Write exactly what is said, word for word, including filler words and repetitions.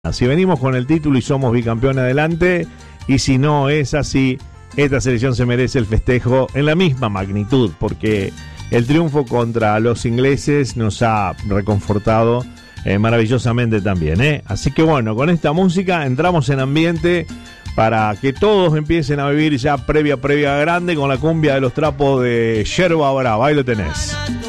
Si venimos con el título y somos bicampeón adelante, y si no es así, esta selección se merece el festejo en la misma magnitud, porque el triunfo contra los ingleses nos ha reconfortado eh, maravillosamente también, ¿eh? Así que bueno, con esta música entramos en ambiente para que todos empiecen a vivir ya previa, previa grande con la cumbia de los trapos de Yerba Brava. Ahí lo tenés.